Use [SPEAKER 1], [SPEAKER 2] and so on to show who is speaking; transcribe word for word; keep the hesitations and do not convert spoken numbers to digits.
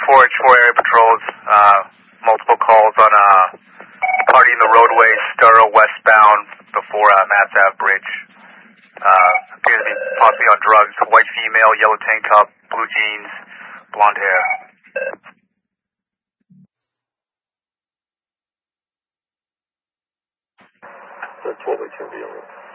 [SPEAKER 1] four H four area patrols, uh, multiple calls on a party in the roadway, Sturrow westbound before uh, Mass Ave Bridge. Uh, appears to be possibly on drugs. White female, yellow tank top, blue jeans, blonde hair.
[SPEAKER 2] That's twelve eighteen, be on it.